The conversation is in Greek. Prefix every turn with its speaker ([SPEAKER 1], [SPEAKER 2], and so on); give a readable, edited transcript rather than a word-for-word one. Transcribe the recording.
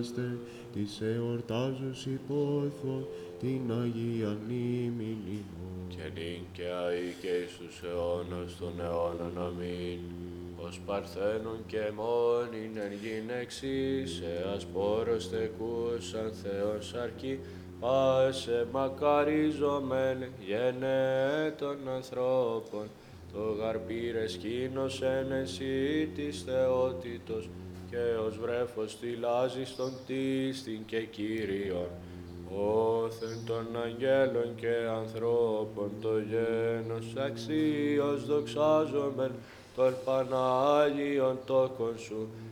[SPEAKER 1] της εορτάζους υπόθω την Αγία μνήμην ημών.
[SPEAKER 2] Και νυν και αεί και εις τους αιώνας των αιώνων. Αμήν. Ως παρθένων και μόνην εν γυναίξης, ασπόρος τεκούσαν Θεόν σαρκή, πάσε μακαρίζομεν γενναίε των ανθρώπων, το γαρπήρε σκήνωσεν εσύ της θεότητος, και ως βρέφος τυλάζεις τον τίστην και Κύριον. Όθεν των αγγέλων και ανθρώπων το γένος αξίως δοξάζομεν των Πανάγιον τόκον σου,